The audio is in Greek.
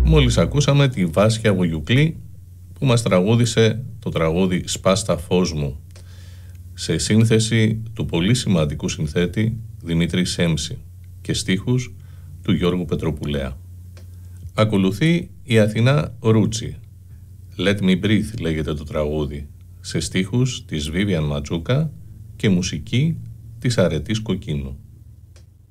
Μόλις ακούσαμε τη Βάσια Βογιουκλή που μας τραγούδισε το τραγούδι «Σπάστα φως μου» σε σύνθεση του πολύ σημαντικού συνθέτη Δημήτρη Σέμψη και στίχους του Γιώργου Πετροπουλέα. Ακολουθεί η Αθηνά Ρούτσι. «Let me breathe» λέγεται το τραγούδι, σε στίχους της Βίβιαν Ματζούκα και μουσική της Αρετής Κοκκίνου.